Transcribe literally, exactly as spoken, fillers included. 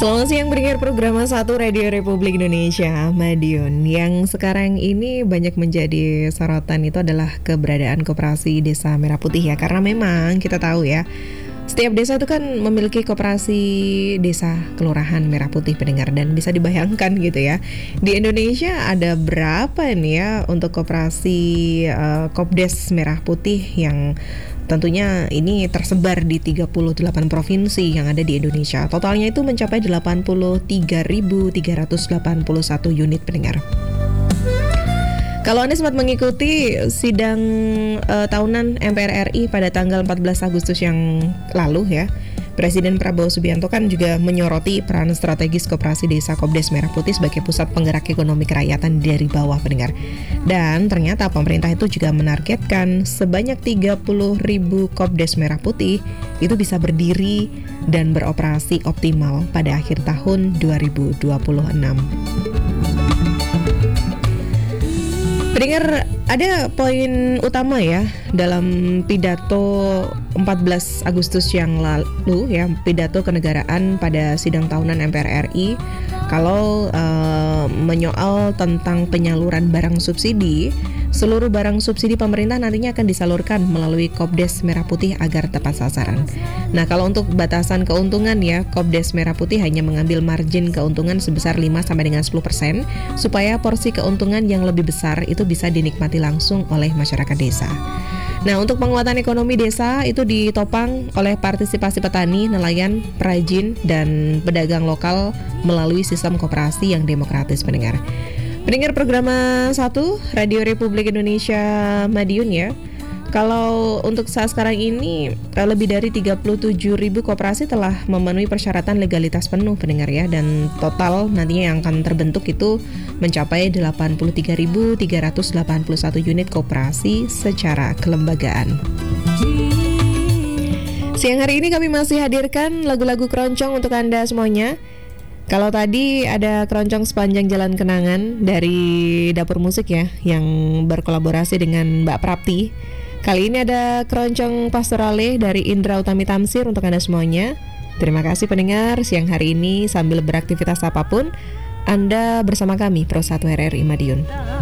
Selamat siang pendengar program satu Radio Republik Indonesia, Madiun. Yang sekarang ini banyak menjadi sorotan itu adalah keberadaan Koperasi Desa Merah Putih ya. Karena memang kita tahu ya, setiap desa itu kan memiliki koperasi desa kelurahan Merah Putih pendengar. Dan bisa dibayangkan gitu ya, di Indonesia ada berapa nih ya untuk koperasi uh, Kopdes Merah Putih yang tentunya ini tersebar di tiga puluh delapan provinsi yang ada di Indonesia. Totalnya itu mencapai delapan puluh tiga ribu tiga ratus delapan puluh satu unit pendengar. Kalau Anda sempat mengikuti sidang uh, tahunan M P R R I pada tanggal empat belas Agustus yang lalu ya, Presiden Prabowo Subianto kan juga menyoroti peran strategis Koperasi Desa Kopdes Merah Putih sebagai pusat penggerak ekonomi kerakyatan dari bawah pendengar. Dan ternyata pemerintah itu juga menargetkan sebanyak tiga puluh ribu Kopdes Merah Putih itu bisa berdiri dan beroperasi optimal pada akhir tahun dua ribu dua puluh enam. Pendengar, ada poin utama ya dalam pidato empat belas Agustus yang lalu ya, pidato kenegaraan pada sidang tahunan M P R R I kalau uh, menyoal tentang penyaluran barang subsidi. Seluruh barang subsidi pemerintah nantinya akan disalurkan melalui Kopdes Merah Putih agar tepat sasaran. Nah, kalau untuk batasan keuntungan ya, Kopdes Merah Putih hanya mengambil margin keuntungan sebesar lima sampai dengan sepuluh persen supaya porsi keuntungan yang lebih besar itu bisa dinikmati langsung oleh masyarakat desa. Nah, untuk penguatan ekonomi desa itu ditopang oleh partisipasi petani, nelayan, perajin, dan pedagang lokal melalui sistem koperasi yang demokratis pendengar. Pendengar program satu Radio Republik Indonesia Madiun ya. Kalau untuk saat sekarang ini lebih dari tiga puluh tujuh ribu koperasi telah memenuhi persyaratan legalitas penuh pendengar ya, dan total nantinya yang akan terbentuk itu mencapai delapan puluh tiga ribu tiga ratus delapan puluh satu unit koperasi secara kelembagaan. Siang hari ini kami masih hadirkan lagu-lagu keroncong untuk Anda semuanya. Kalau tadi ada keroncong sepanjang jalan kenangan dari Dapur Musik ya, yang berkolaborasi dengan Mbak Prapti. Kali ini ada keroncong Pastorale dari Indra Utami Tamsir untuk Anda semuanya. Terima kasih pendengar, siang hari ini sambil beraktivitas apapun, Anda bersama kami Pro satu R R I Madiun.